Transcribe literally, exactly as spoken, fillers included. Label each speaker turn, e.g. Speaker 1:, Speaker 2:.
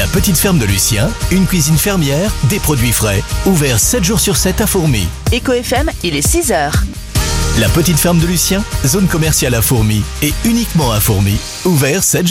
Speaker 1: La petite ferme de Lucien, une cuisine fermière, des produits frais. Ouvert sept jours sur sept à Fourmi.
Speaker 2: Éco F M, il est six heures.
Speaker 1: La petite ferme de Lucien, zone commerciale à Fourmi et uniquement à Fourmi. Ouvert sept jours.